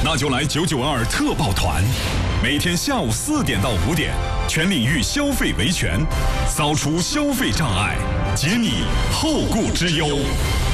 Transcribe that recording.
那就来992特报团，每天下午4点到5点，全领域消费维权，扫除消费障碍，解你后顾之忧。